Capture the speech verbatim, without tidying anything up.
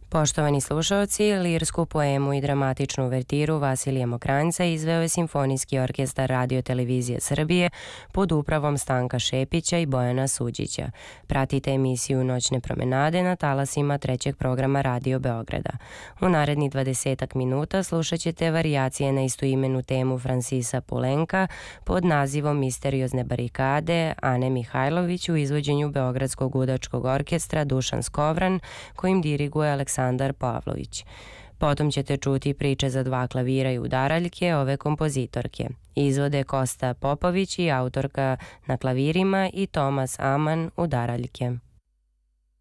Poštovani slušalci, lirsku poemu i dramatičnu uvertiru Vasilija Mokranjca izveo je Simfonijski orkestar Radio Televizije Srbije pod upravom Stanka Šepića i Bojana Suđića. Pratite emisiju Noćne promenade na talasima trećeg programa Radio Beograda. U narednih dvadesetak minuta slušat ćete varijacije na istoimenu temu Francisa Poulenca pod nazivom Misteriozne barikade Ane Mihajlović u izvođenju Beogradskog udačkog orkestra Dušan Skovran, kojim diriguje Aleksandar Aleksandar Pavlović. Potom ćete čuti priče za dva klavira i udaraljke ove kompozitorke. Izvode Kosta Popović i autorka na klavirima i Tomas Aman udaraljke.